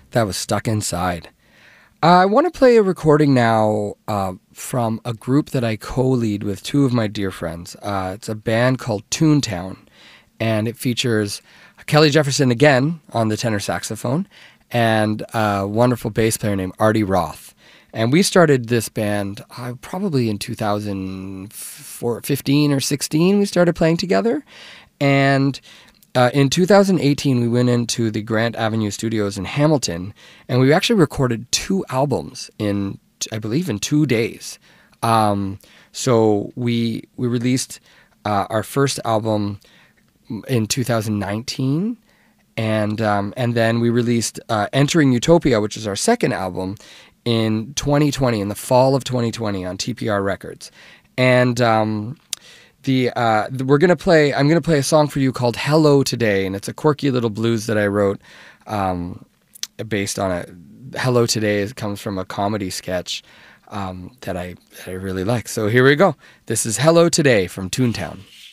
That was Stuck Inside. I want to play a recording now from a group that I co-lead with two of my dear friends. It's a band called Toontown, and it features Kelly Jefferson again on the tenor saxophone and a wonderful bass player named Artie Roth. And we started this band probably in 2015 or 16. We started playing together. And in 2018, we went into the Grant Avenue Studios in Hamilton, and we actually recorded 2 albums I believe, in 2 days. So we released our first album in 2019, and then we released Entering Utopia, which is our second album, in 2020, in the fall of 2020 on TPR Records. And I'm gonna play a song for you called Hello Today, and it's a quirky little blues that I wrote based on Hello Today. It comes from a comedy sketch that I really like. So here we go. This is Hello Today from Toontown.